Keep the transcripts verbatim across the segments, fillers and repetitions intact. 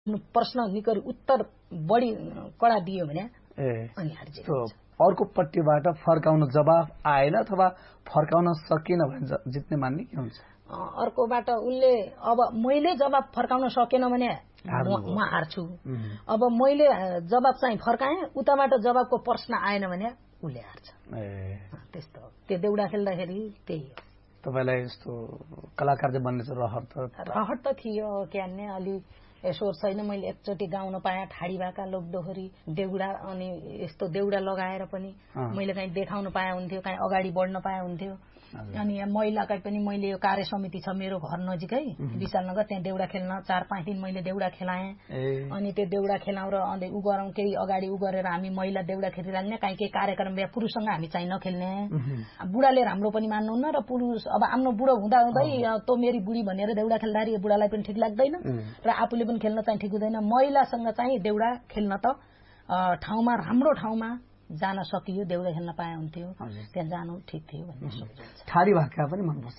प्रश्न निकरी उत्तर बढी कडा दियो भने अनि हार्जित हुन्छ। अर्को पट्टिबाट फर्काउन जवाफ आएन अथवा फर्काउन सकिन भने जित्ने मान्ने के हुन्छ? अर्कोबाट उसले अब मैले जवाफ फर्काउन सकेन भने म हार्छु। अब मैले जवाफ चाहिँ फर्काएँ, उताबाट जवाफको प्रश्न आएन भने उसले हार्छ। त्यस्तो हो। त्यो देउडा खेल्दाखेरि त्यही हो। तपाईलाई यस्तो कलाकार चाहिँ बन्ने रहर त रहर त थियो क्यान्ने अलि यसो छैन। मैले एकचोटि गाउन पाएँ ठाडी भाका लोकदोहोरी देउडा, अनि यस्तो देउडा लगाएर पनि मैले कहीँ देखाउन पाए हुन्थ्यो, कहीँ अगाडि बढ्न पाए हुन्थ्यो। अनि यहाँ महिलाकै पनि मैले यो कार्य समिति छ मेरो घर नजिकै विशालनगर, त्यहाँ देउडा खेल्न चार पाँच दिन मैले देउडा खेलाएँ। अनि त्यो देउडा खेलाउँ र अन्त उ गरौँ केही अगाडि उ गरेर हामी महिला देउडा खेलिराख्ने, कहीँ केही कार्यक्रम भए पुरुषसँग हामी चाहिँ नखेल्ने। बुढाले राम्रो पनि मान्नुहुन्न र पुरुष अब आफ्नो बुढो हुँदा हुँदै तँ मेरी बुढी भनेर देउडा खेल्दाखेरि बुढालाई पनि ठिक लाग्दैन र आफूले पनि खेल्न चाहिँ ठिक हुँदैन। महिलासँग चाहिँ देउडा खेल्न त ठाउँमा राम्रो ठाउँमा जान सकियो, देउडा खेल्न पाए हुन्थ्यो, त्यहाँ जानु ठिक थियो भन्ने सोचिन्छ। ठाडी भाका पनि मनपर्छ?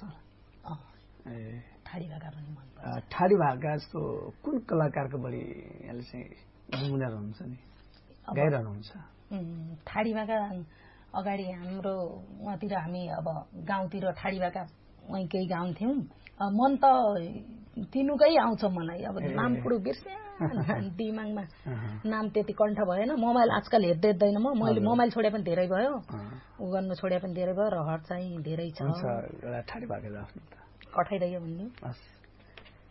ठाडी भाका पनि मनपर्छ। ठाडी भाका जस्तो कुन कलाकारको बढी यहाँले चाहिँ गुनगुनाउनुहुन्छ नि, गाइरहनुहुन्छ? ठाडी भाका अगाडि हाम्रो उहाँतिर हामी अब गाउँतिर ठाडी भाका उहीँ केही गाउँथ्यौँ। मन त तिनुकै आउँछ मलाई, अब नाम पुरो बिर्स्या दिमागमा नाम त्यति कण्ठ भएन। मोबाइल आजकल हेर्दै हेर्दैन म, मैले मोबाइल छोडे पनि धेरै भयो, उ गर्नु छोडे पनि धेरै भयो। रहर चाहिँ धेरै छ। ठाडी भाका कठाइदियो भन्ने